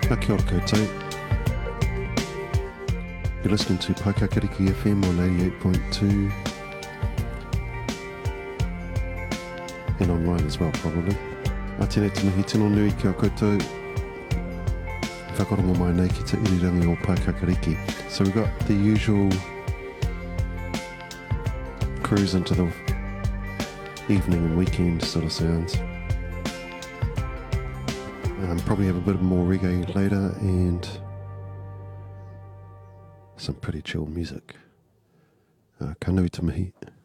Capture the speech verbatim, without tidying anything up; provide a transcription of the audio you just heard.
Ka kia ora koutou. You're listening to Paikakariki F M on eighty-eight point two and online as well, probably. A tēnei te mihi tino nui kia koutou. Whakarongo mai nei ki te irirangi o Paikakariki. So we've got the usual cruise into the evening and weekend sort of sounds. Um, probably have a bit more reggae later and some pretty chill music. Uh, ka nui te mihi.